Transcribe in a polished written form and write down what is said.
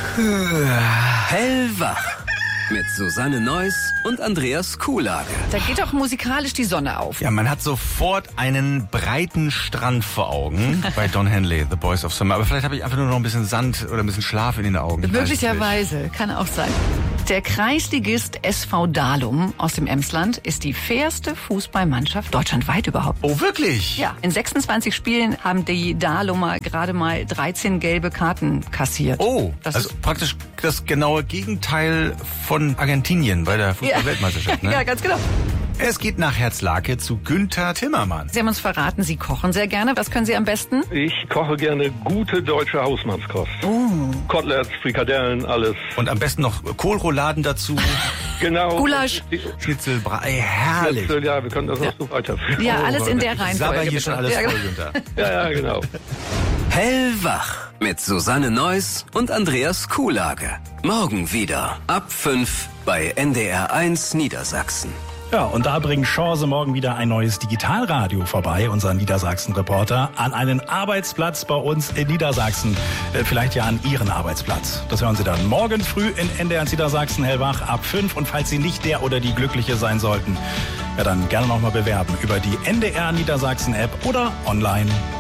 Hellwach mit Susanne Neuss und Andreas Kuhlage. Da geht doch musikalisch die Sonne auf. Ja, man hat sofort einen breiten Strand vor Augen bei Don Henley, The Boys of Summer. Aber vielleicht habe ich einfach nur noch ein bisschen Sand oder ein bisschen Schlaf in den Augen. Möglicherweise, kann auch sein. Der Kreisligist SV Dalum aus dem Emsland ist die fairste Fußballmannschaft deutschlandweit überhaupt. Oh, wirklich? Ja, in 26 Spielen haben die Dalumer gerade mal 13 gelbe Karten kassiert. Oh, Das also ist praktisch das genaue Gegenteil von Argentinien bei der Fußball-Weltmeisterschaft, ne? Ja, ganz genau. Es geht nach Herzlake zu Günther Timmermann. Sie haben uns verraten, Sie kochen sehr gerne. Was können Sie am besten? Ich koche gerne gute deutsche Hausmannskost. Koteletts, Frikadellen, alles. Und am besten noch Kohlrouladen dazu, Genau. Gulasch. Schnitzelbrei, herrlich. Ja, wir können das auch so weiterführen. Ja, alles in der Sabber Reihenfolge. hier bitte. schon alles Ja, voll, Günther. Ja, genau. Hellwach mit Susanne Neuss und Andreas Kuhlage. Morgen wieder ab 5 bei NDR1 Niedersachsen. Ja, und da bringt Chance morgen wieder ein neues Digitalradio vorbei, unser Niedersachsen-Reporter, an einen Arbeitsplatz bei uns in Niedersachsen. Vielleicht ja an Ihren Arbeitsplatz. Das hören Sie dann morgen früh in NDR Niedersachsen hellwach ab 5. Und falls Sie nicht der oder die Glückliche sein sollten, ja dann gerne nochmal bewerben über die NDR Niedersachsen App oder online.